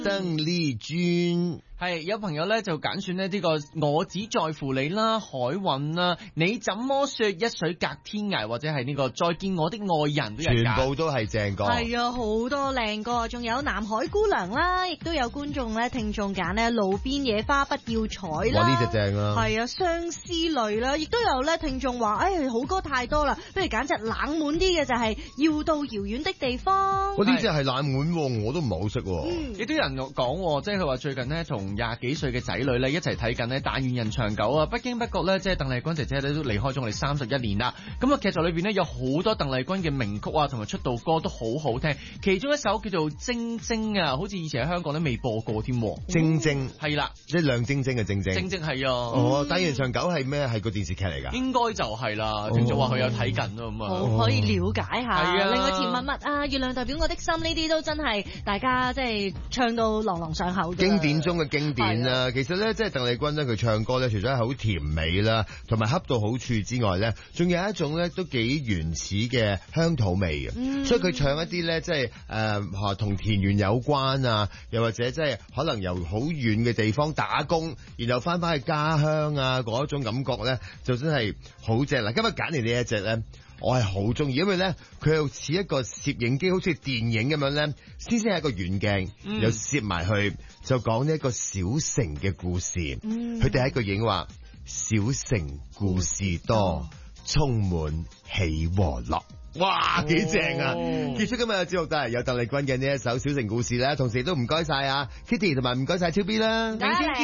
鄧麗君。 係有朋友咧就揀選呢個我只在乎你啦、海韻啦、你怎麼說、一水隔天涯，或者係呢個再見我的愛人都有揀， 全部都係正歌。 係啊，好多靚歌，仲有南海姑娘啦，亦都有觀眾咧、聽眾揀呢路邊野花不要採啦。 哇，呢隻正啦。 係啊，相思淚啦，亦都有咧聽眾話，好歌太多啦，不如揀隻冷門啲嘅就係要到遙遠的地方。 呢隻係冷門喎，我都唔係好識喎。 亦都有人講，即係佢話最近呢，同20幾歲嘅仔女咧一齊睇緊呢但願人長久啊，不經不覺咧即係鄧麗君姐姐咧都離開咗我哋31年啦。咁啊劇集裏邊呢，有好多鄧麗君嘅名曲啊，同埋出道歌都好好聽，其中一首叫做晶晶啊，好似以前喺香港都未播過添。 晶晶係啦， 即係亮晶晶嘅晶晶。 晶晶係啊。 哦，但願長久係咩？係個電視劇嚟㗎？ 應該就係啦，聽眾話佢有睇緊咯咁啊。 好，可以了解下。 係啊。 另外甜蜜蜜啊，月亮代表我的心呢啲都真係大家即係唱到朗朗上口。 經典中嘅經典啦。其實咧，即係鄧麗君咧，佢唱歌咧，除咗係好甜美啦，同埋恰到好處之外咧，仲有一種咧都幾原始嘅鄉土味嘅。所以佢唱一啲咧，即係同田園有關啊，又或者即係可能由好遠嘅地方打工，然後翻返去家鄉啊嗰一種感覺咧，就真係好正啦。今日揀嚟呢一隻咧，我係好中意，因為咧佢又似一個攝影機，好似電影咁樣咧，先係一個遠鏡，又攝埋去，就講呢一個小城嘅故事。佢第一句影話：小城故事多，充滿喜和樂。哇，幾正啊！結束今日嘅節目都係有鄧麗君嘅呢一首《小城故事》啦，同時都唔該晒啊 Kitty 同埋唔該晒超 B 啦。